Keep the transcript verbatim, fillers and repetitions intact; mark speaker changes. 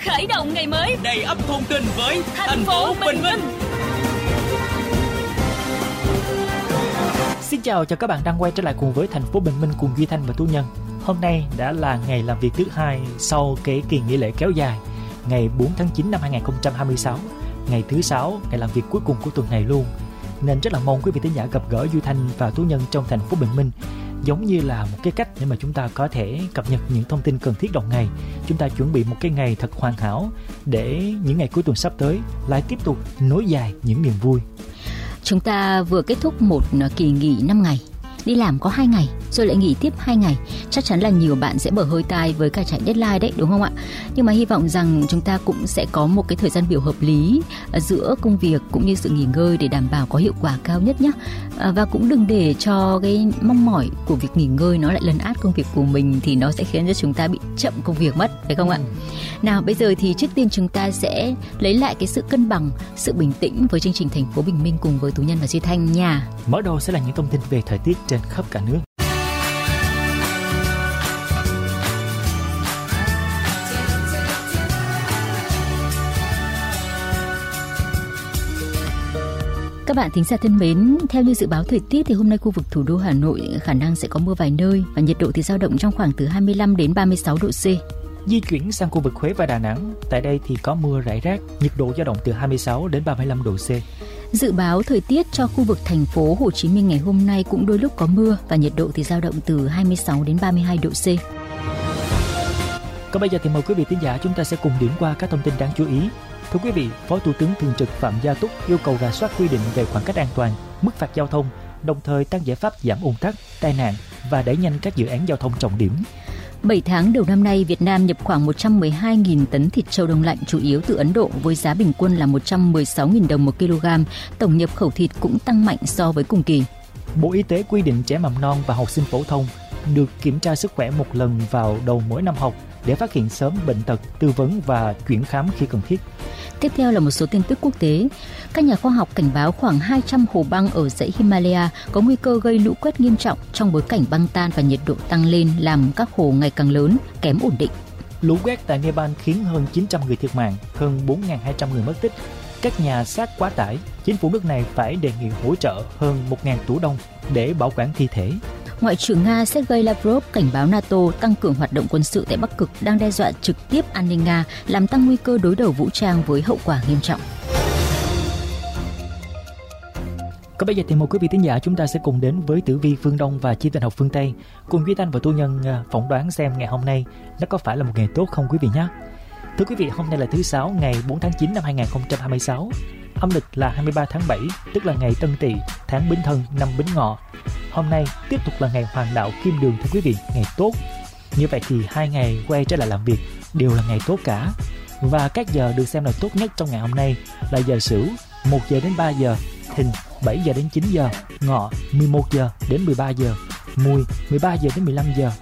Speaker 1: khởi động ngày mới
Speaker 2: đầy ắp thông tin với
Speaker 1: thành, thành phố Bình Minh.
Speaker 3: Xin chào cho các bạn đang quay trở lại cùng với thành phố Bình Minh cùng Duy Thanh và Tú Nhân. Hôm nay đã là ngày làm việc thứ hai sau cái kỳ nghỉ lễ kéo dài, ngày bốn tháng chín năm hai không hai sáu, ngày thứ sáu, ngày làm việc cuối cùng của tuần này luôn. Nên rất là mong quý vị thính giả gặp gỡ Duy Thanh và Tú Nhân trong thành phố Bình Minh, giống như là một cái cách để mà chúng ta có thể cập nhật những thông tin cần thiết trong ngày. Chúng ta chuẩn bị một cái ngày thật hoàn hảo để những ngày cuối tuần sắp tới lại tiếp tục nối dài những niềm vui.
Speaker 4: Chúng ta vừa kết thúc một kỳ nghỉ năm ngày, đi làm có hai ngày rồi lại nghỉ tiếp hai ngày. Chắc chắn là nhiều bạn sẽ bở hơi tai với cả chạy deadline đấy, đúng không ạ? Nhưng mà hy vọng rằng chúng ta cũng sẽ có một cái thời gian biểu hợp lý giữa công việc cũng như sự nghỉ ngơi để đảm bảo có hiệu quả cao nhất nhé. Và cũng đừng để cho cái mong mỏi của việc nghỉ ngơi nó lại lấn át công việc của mình, thì nó sẽ khiến cho chúng ta bị chậm công việc mất, phải không ạ? Nào bây giờ thì trước tiên chúng ta sẽ lấy lại cái sự cân bằng, sự bình tĩnh với chương trình Thành phố Bình Minh cùng với Tú Nhân và Duy Thanh nha.
Speaker 3: Mở đầu sẽ là những thông tin về thời tiết trên khắp cả nước.
Speaker 4: Các bạn thính giả thân mến, theo như dự báo thời tiết thì hôm nay khu vực thủ đô Hà Nội khả năng sẽ có mưa vài nơi và nhiệt độ thì dao động trong khoảng từ hai mươi lăm đến ba mươi sáu độ C.
Speaker 3: Di chuyển sang khu vực Huế và Đà Nẵng, tại đây thì có mưa rải rác, nhiệt độ dao động từ hai mươi sáu đến ba mươi lăm độ C.
Speaker 4: Dự báo thời tiết cho khu vực thành phố Hồ Chí Minh ngày hôm nay cũng đôi lúc có mưa và nhiệt độ thì dao động từ hai mươi sáu đến ba mươi hai độ C.
Speaker 3: Còn bây giờ thì mời quý vị thính giả chúng ta sẽ cùng điểm qua các thông tin đáng chú ý. Thưa quý vị, Phó Thủ tướng Thường trực Phạm Gia Túc yêu cầu rà soát quy định về khoảng cách an toàn, mức phạt giao thông, đồng thời tăng giải pháp giảm ùn tắc, tai nạn và đẩy nhanh các dự án giao thông trọng điểm.
Speaker 4: bảy tháng đầu năm nay, Việt Nam nhập khoảng một trăm mười hai nghìn tấn thịt trâu đông lạnh chủ yếu từ Ấn Độ với giá bình quân là một trăm mười sáu nghìn đồng một kg. Tổng nhập khẩu thịt cũng tăng mạnh so với cùng kỳ.
Speaker 3: Bộ Y tế quy định trẻ mầm non và học sinh phổ thông được kiểm tra sức khỏe một lần vào đầu mỗi năm học để phát hiện sớm bệnh tật, tư vấn và chuyển khám khi cần thiết.
Speaker 4: Tiếp theo là một số tin tức quốc tế. Các nhà khoa học cảnh báo khoảng hai trăm hồ băng ở dãy Himalaya có nguy cơ gây lũ quét nghiêm trọng trong bối cảnh băng tan và nhiệt độ tăng lên làm các hồ ngày càng lớn, kém ổn định.
Speaker 3: Lũ quét tại Nepal khiến hơn chín trăm người thiệt mạng, hơn bốn nghìn hai trăm người mất tích. Các nhà xác quá tải, chính phủ nước này phải đề nghị hỗ trợ hơn một nghìn tủ đông để bảo quản thi thể.
Speaker 4: Ngoại trưởng Nga Sergei Lavrov cảnh báo NATO tăng cường hoạt động quân sự tại Bắc Cực đang đe dọa trực tiếp an ninh Nga, làm tăng nguy cơ đối đầu vũ trang với hậu quả nghiêm trọng.
Speaker 3: Còn bây giờ thì mời quý vị thính giả chúng ta sẽ cùng đến với tử vi phương Đông và chi tình học phương Tây, cùng Duy Thanh và Tú Nhân phỏng đoán xem ngày hôm nay nó có phải là một ngày tốt không quý vị nhé. Thưa quý vị, hôm nay là thứ Sáu, ngày bốn tháng chín năm hai không hai sáu. Âm lịch là hai mươi ba tháng bảy, tức là ngày Tân Tỵ, tháng Bính Thân, năm Bính Ngọ. Hôm nay tiếp tục là ngày Hoàng đạo Kim Đường thưa quý vị, ngày tốt. Như vậy thì hai ngày quay trở lại làm việc đều là ngày tốt cả. Và các giờ được xem là tốt nhất trong ngày hôm nay là giờ Sửu một giờ đến ba giờ, Thìn bảy giờ đến chín giờ, Ngọ mười một giờ đến mười ba giờ, Mùi mười ba giờ đến mười lăm giờ